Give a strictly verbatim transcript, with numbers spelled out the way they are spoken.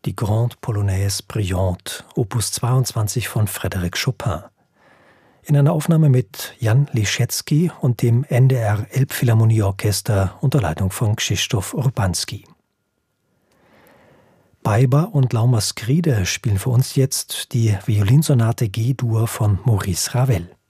Die Grande Polonaise Brillante, Opus zweiundzwanzig von Frédéric Chopin. In einer Aufnahme mit Jan Liszewski und dem N D R Elbphilharmonieorchester unter Leitung von Krzysztof Urbanski. Beiber und Lauma Skride spielen für uns jetzt die Violinsonate G-Dur von Maurice Ravel.